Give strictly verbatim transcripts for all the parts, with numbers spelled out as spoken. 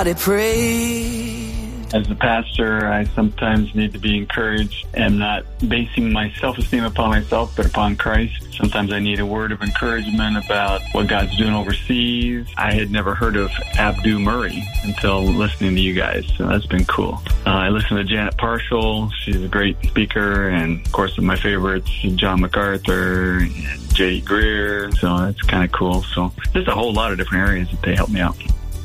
As a pastor, I sometimes need to be encouraged. I'm not basing my self-esteem upon myself, but upon Christ. Sometimes I need a word of encouragement about what God's doing overseas. I had never heard of Abdu Murray until listening to you guys, so that's been cool. Uh, I listen to Janet Parshall. She's a great speaker, and of course, my favorites, John MacArthur and J. Greer, so that's kind of cool. So there's a whole lot of different areas that they help me out.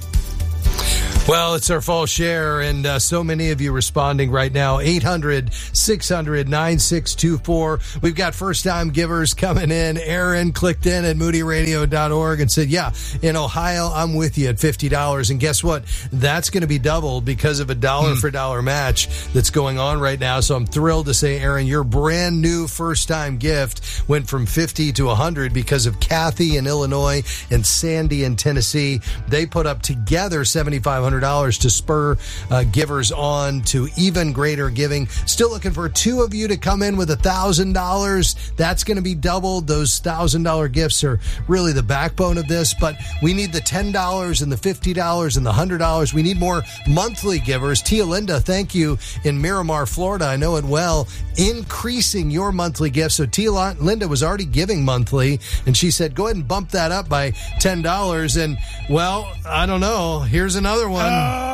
Well, it's our fall share, and uh, so many of you responding right now. eight hundred, six hundred, nine six two four. We've got first-time givers coming in. Aaron clicked in at moody radio dot org and said, yeah, in Ohio, I'm with you at fifty dollars. And guess what? That's going to be doubled because of a dollar-for-dollar match that's going on right now. So I'm thrilled to say, Aaron, your brand-new first-time gift went from fifty to one hundred because of Kathy in Illinois and Sandy in Tennessee. They put up together seventy-five hundred dollars to spur uh, givers on to even greater giving. Still looking for two of you to come in with one thousand dollars. That's going to be doubled. Those one thousand dollars gifts are really the backbone of this, but we need the ten dollars and the fifty dollars and the one hundred dollars. We need more monthly givers. Tia Linda, thank you, in Miramar, Florida. I know it well. Increasing your monthly gift. So Tia Linda was already giving monthly, and she said, go ahead and bump that up by ten dollars. And, well, I don't know. Here's another one.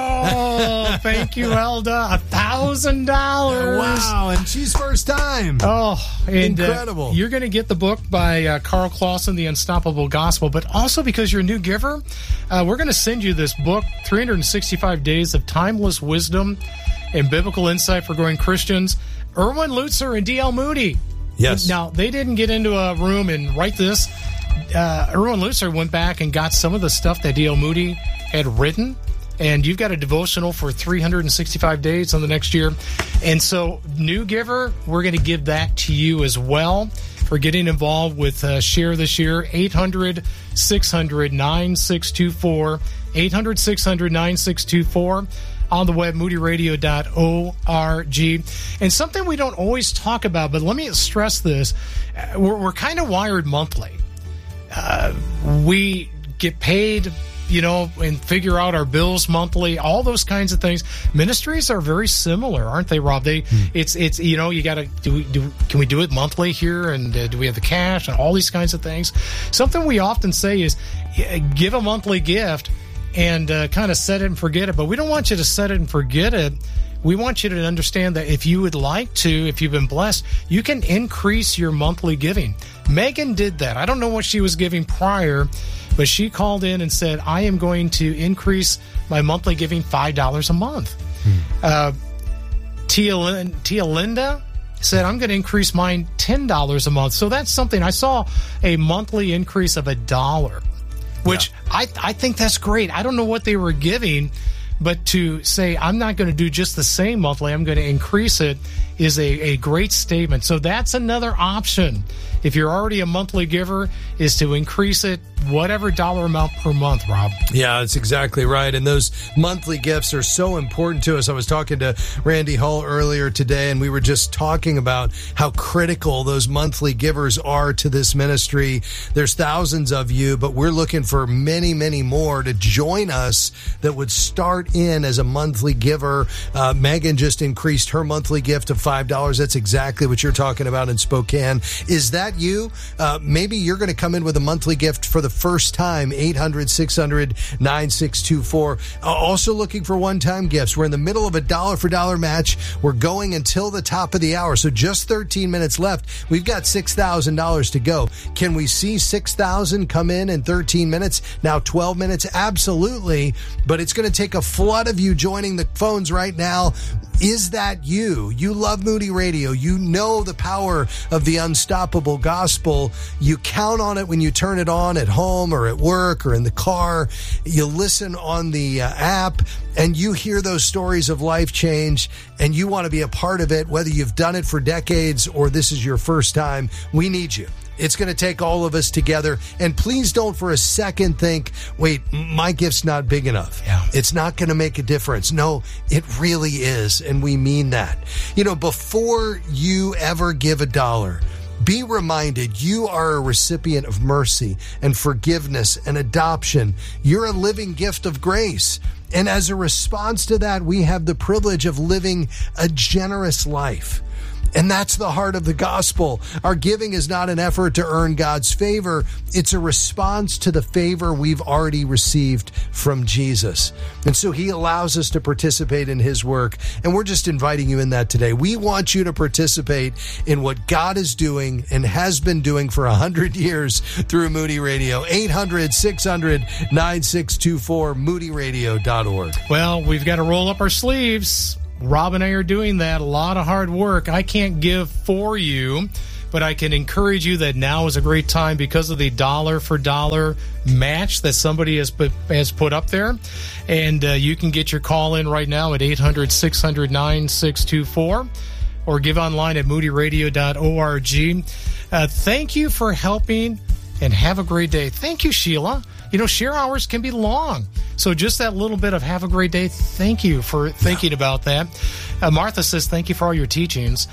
Oh, thank you, Elda. A thousand dollars. Wow, and she's first time. Oh, and, incredible. Uh, you're going to get the book by uh, Carl Clausen, The Unstoppable Gospel, but also because you're a new giver, uh, we're going to send you this book, three hundred sixty-five Days of Timeless Wisdom and Biblical Insight for Growing Christians. Erwin Lutzer and D L Moody. Yes. Now, they didn't get into a room and write this. Uh, Erwin Lutzer went back and got some of the stuff that D L Moody had written. And you've got a devotional for three hundred sixty-five days on the next year. And so, new giver, we're going to give that to you as well for getting involved with uh, Share this year. eight hundred, six hundred, nine six two four. eight hundred, six hundred, nine six two four. On the web, moody radio dot org. And something we don't always talk about, but let me stress this. We're, we're kind of wired monthly. Uh, we get paid, you know, and figure out our bills monthly, all those kinds of things. Ministries are very similar, aren't they, Rob? They, hmm. it's, it's, you know, you got to do, we, do, can we do it monthly here? And uh, do we have the cash and all these kinds of things? Something we often say is uh, give a monthly gift and uh, kind of set it and forget it. But we don't want you to set it and forget it. We want you to understand that if you would like to, if you've been blessed, you can increase your monthly giving. Megan did that. I don't know what she was giving prior, but she called in and said, I am going to increase my monthly giving five dollars a month. Hmm. Uh, Tia, Tia Linda said, I'm going to increase mine ten dollars a month. So that's something. I saw a monthly increase of a dollar, which yeah. I, I think that's great. I don't know what they were giving, but to say, I'm not going to do just the same monthly, I'm going to increase it, is a, a great statement. So that's another option. If you're already a monthly giver, is to increase it whatever dollar amount per month, Rob. Yeah, that's exactly right. And those monthly gifts are so important to us. I was talking to Randy Hull earlier today, and we were just talking about how critical those monthly givers are to this ministry. There's thousands of you, but we're looking for many, many more to join us that would start in as a monthly giver. Uh, Megan just increased her monthly gift of five dollars. That's exactly what you're talking about in Spokane. Is that you? Uh, maybe you're going to come in with a monthly gift for the first time. Eight hundred, six hundred, nine six two four. Uh, also looking for one-time gifts. We're in the middle of a dollar-for-dollar match. We're going until the top of the hour, so just thirteen minutes left. We've got six thousand dollars to go. Can we see six thousand come in in thirteen minutes? Now twelve minutes? Absolutely, but it's going to take a flood of you joining the phones right now. Is that you? You love Moody Radio. You know the power of the unstoppable gospel. You count on it when you turn it on at home or at work or in the car. You listen on the uh, app and you hear those stories of life change and you want to be a part of it, whether you've done it for decades or this is your first time. We need you. It's going to take all of us together. And please don't for a second think, wait, my gift's not big enough. Yeah. It's not going to make a difference. No, it really is. And we mean that. You know, before you ever give a dollar, Be reminded you are a recipient of mercy and forgiveness and adoption. You're a living gift of grace. And as a response to that, we have the privilege of living a generous life. And that's the heart of the gospel. Our giving is not an effort to earn God's favor. It's a response to the favor we've already received from Jesus. And so he allows us to participate in his work. And we're just inviting you in that today. We want you to participate in what God is doing and has been doing for a hundred years through Moody Radio. eight hundred, six hundred, nine six two four, moody radio dot org. Well, we've got to roll up our sleeves. Rob and I are doing that. A lot of hard work. I can't give for you, but I can encourage you that now is a great time because of the dollar for dollar match that somebody has put, has put up there. And uh, you can get your call in right now at eight hundred, six hundred, nine six two four or give online at moody radio dot org. Uh, thank you for helping and have a great day. Thank you, Sheila. You know, share hours can be long. So just that little bit of have a great day. Thank you for thinking about that. Uh, Martha says, thank you for all your teachings.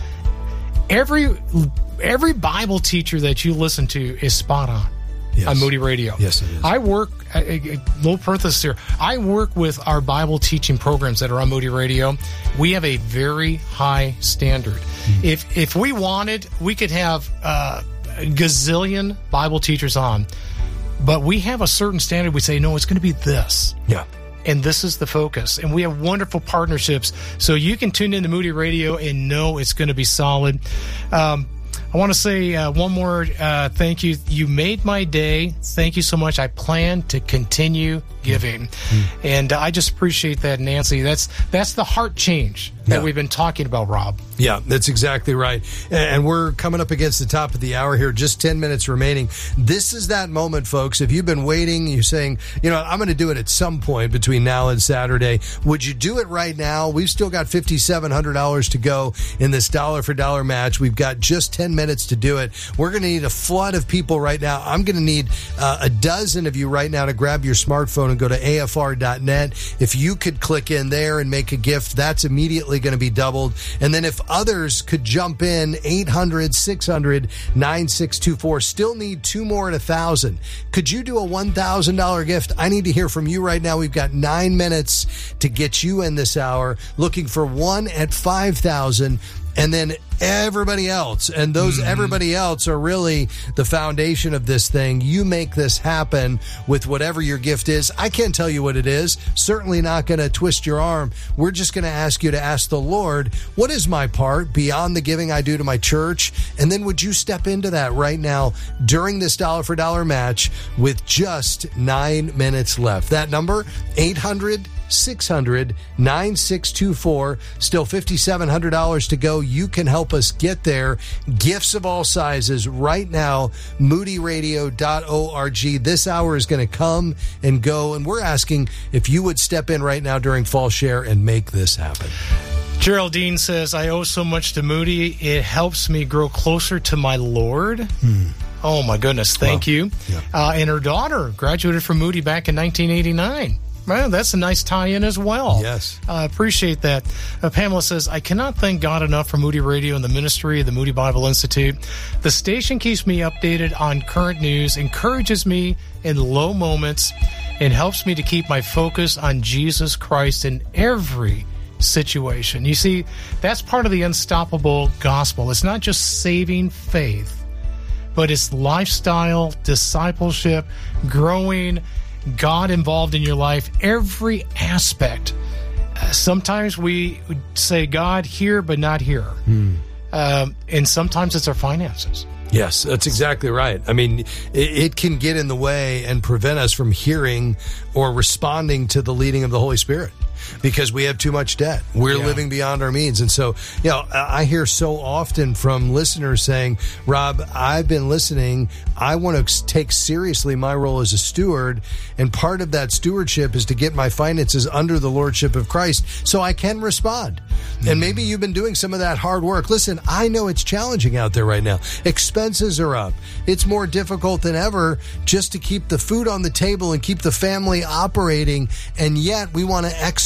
Every every Bible teacher that you listen to is spot on. Yes. On Moody Radio. Yes, it is. I work, a, a little parenthesis here, I work with our Bible teaching programs that are on Moody Radio. We have a very high standard. Mm-hmm. If if we wanted, we could have uh, a gazillion Bible teachers on. But we have a certain standard. We say, no, it's going to be this. Yeah. And this is the focus. And we have wonderful partnerships. So you can tune into Moody Radio and know it's going to be solid. Um, I want to say uh, one more uh, thank you. You made my day. Thank you so much. I plan to continue giving. Mm-hmm. And uh, I just appreciate that, Nancy. That's that's the heart change that yeah. we've been talking about, Rob. Yeah, that's exactly right. And we're coming up against the top of the hour here, just ten minutes remaining. This is that moment, folks. If you've been waiting, you're saying, you know, I'm going to do it at some point between now and Saturday. Would you do it right now? We've still got five thousand seven hundred dollars to go in this dollar for dollar match. We've got just ten minutes to do it. We're going to need a flood of people right now. I'm going to need uh, a dozen of you right now to grab your smartphone and go to A F R dot net. If you could click in there and make a gift, that's immediately going to be doubled. And then if others could jump in, eight hundred, six hundred, nine six two four. Still need two more at one thousand. Could you do a one thousand dollars gift? I need to hear from you right now. We've got nine minutes to get you in this hour. Looking for one at five thousand. And then everybody else. And those mm-hmm. everybody else are really the foundation of this thing. You make this happen with whatever your gift is. I can't tell you what it is. Certainly not going to twist your arm. We're just going to ask you to ask the Lord, what is my part beyond the giving I do to my church? And then would you step into that right now during this dollar for dollar match with just nine minutes left? That number, eight hundred, six hundred, nine six two four. Still five thousand seven hundred dollars to go. You can help us get there. Gifts of all sizes right now. moody radio dot org. This hour is going to come and go, and we're asking if you would step in right now during Fall Share and make this happen. Geraldine says, I owe so much to Moody. It helps me grow closer to my Lord. Hmm. Oh, my goodness. Thank well, you. Yeah. Uh, and her daughter graduated from Moody back in nineteen eighty-nine. Well, that's a nice tie-in as well. Yes. I uh, appreciate that. Uh, Pamela says, I cannot thank God enough for Moody Radio and the ministry of the Moody Bible Institute. The station keeps me updated on current news, encourages me in low moments, and helps me to keep my focus on Jesus Christ in every situation. You see, that's part of the unstoppable gospel. It's not just saving faith, but it's lifestyle, discipleship, growing, God involved in your life, every aspect. Uh, sometimes we say God here, but not here. Hmm. Um, and sometimes it's our finances. Yes, that's exactly right. I mean, it, it can get in the way and prevent us from hearing or responding to the leading of the Holy Spirit because we have too much debt. We're yeah. living beyond our means. And so, you know, I hear so often from listeners saying, Rob, I've been listening. I want to take seriously my role as a steward. And part of that stewardship is to get my finances under the lordship of Christ so I can respond. Mm-hmm. And maybe you've been doing some of that hard work. Listen, I know it's challenging out there right now. Expenses are up. It's more difficult than ever just to keep the food on the table and keep the family operating. And yet we want to exercise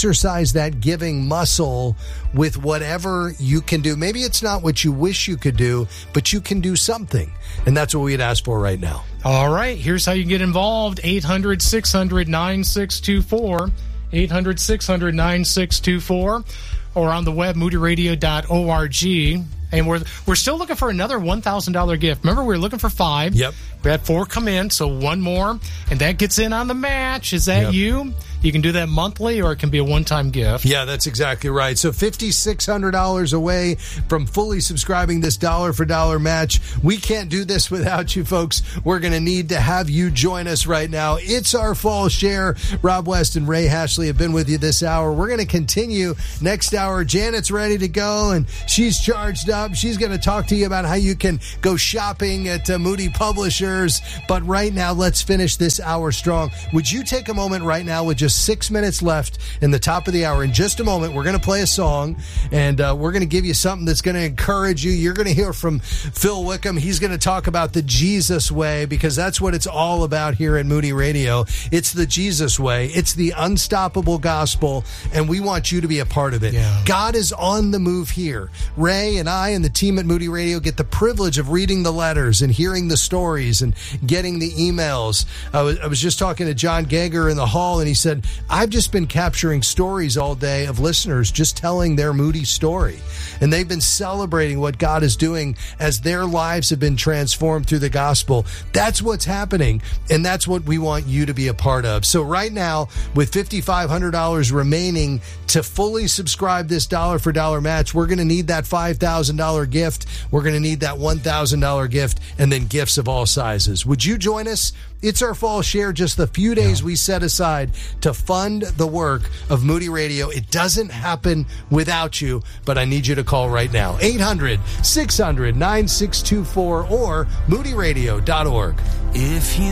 exercise that giving muscle with whatever you can do. Maybe it's not what you wish you could do, but you can do something. And that's what we'd ask for right now. All right, here's how you get involved. eight hundred, six hundred, nine six two four. eight hundred, six hundred, nine six two four. Or on the web, moody radio dot org. And we're we're still looking for another one thousand dollars gift. Remember, we were looking for five. Yep. We had four come in, so one more. And that gets in on the match. Is that yep. you? You can do that monthly, or it can be a one-time gift. Yeah, that's exactly right. So five thousand six hundred dollars away from fully subscribing this dollar-for-dollar match. We can't do this without you, folks. We're going to need to have you join us right now. It's our fall share. Rob West and Ray Hashley have been with you this hour. We're going to continue next hour. Janet's ready to go, and she's charged up. She's going to talk to you about how you can go shopping at uh, Moody Publishers. But right now, let's finish this hour strong. Would you take a moment right now with just six minutes left in the top of the hour? In just a moment, we're going to play a song, and uh, we're going to give you something that's going to encourage you. You're going to hear from Phil Wickham. He's going to talk about the Jesus way, because that's what it's all about here at Moody Radio. It's the Jesus way. It's the unstoppable gospel, and we want you to be a part of it. Yeah. God is on the move here. Ray and I and the team at Moody Radio get the privilege of reading the letters and hearing the stories and getting the emails. I was, I was just talking to John Gager in the hall, and he said, I've just been capturing stories all day of listeners just telling their Moody story. And they've been celebrating what God is doing as their lives have been transformed through the gospel. That's what's happening, and that's what we want you to be a part of. So right now, with five thousand five hundred dollars remaining to fully subscribe this dollar-for-dollar match, we're going to need that five thousand dollars gift. We're going to need that one thousand dollars gift, and then gifts of all sizes. Would you join us? It's our fall share, just the few days yeah. we set aside to fund the work of Moody Radio. It doesn't happen without you, but I need you to call right now. eight hundred, six hundred, nine six two four or moody radio dot org. If you